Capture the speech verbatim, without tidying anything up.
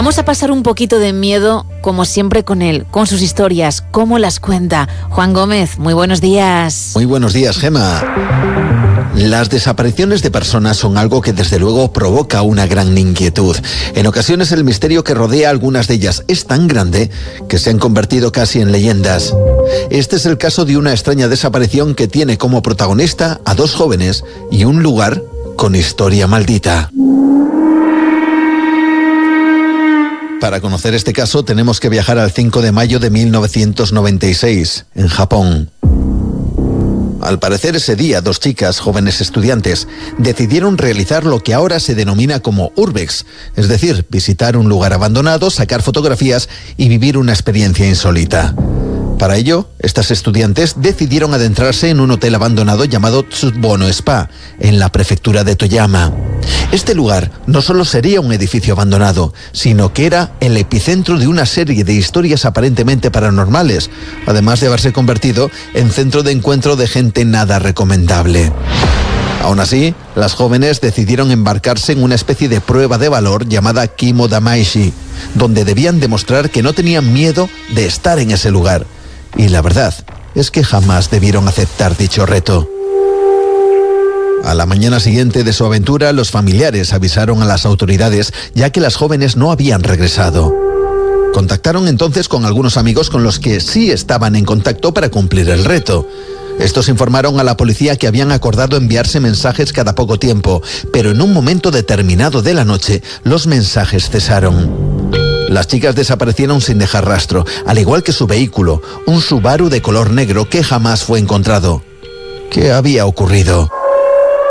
Vamos a pasar un poquito de miedo, como siempre, con él, con sus historias, cómo las cuenta. Juan Gómez, muy buenos días. Muy buenos días, Gema. Las desapariciones de personas son algo que desde luego provoca una gran inquietud. En ocasiones el misterio que rodea a algunas de ellas es tan grande que se han convertido casi en leyendas. Este es el caso de una extraña desaparición que tiene como protagonista a dos jóvenes y un lugar con historia maldita. Para conocer este caso tenemos que viajar al cinco de mayo de mil novecientos noventa y seis, en Japón. Al parecer ese día, dos chicas, jóvenes estudiantes, decidieron realizar lo que ahora se denomina como urbex, es decir, visitar un lugar abandonado, sacar fotografías y vivir una experiencia insólita. Para ello, estas estudiantes decidieron adentrarse en un hotel abandonado llamado Tsubono Spa, en la prefectura de Toyama. Este lugar no solo sería un edificio abandonado, sino que era el epicentro de una serie de historias aparentemente paranormales, además de haberse convertido en centro de encuentro de gente nada recomendable. Aún así, las jóvenes decidieron embarcarse en una especie de prueba de valor llamada Kimo Damaishi, donde debían demostrar que no tenían miedo de estar en ese lugar. Y la verdad es que jamás debieron aceptar dicho reto. A la mañana siguiente de su aventura, los familiares avisaron a las autoridades, ya que las jóvenes no habían regresado. Contactaron entonces con algunos amigos con los que sí estaban en contacto para cumplir el reto. Estos informaron a la policía que habían acordado enviarse mensajes cada poco tiempo, pero en un momento determinado de la noche, los mensajes cesaron. Las chicas desaparecieron sin dejar rastro, al igual que su vehículo, un Subaru de color negro que jamás fue encontrado. ¿Qué había ocurrido?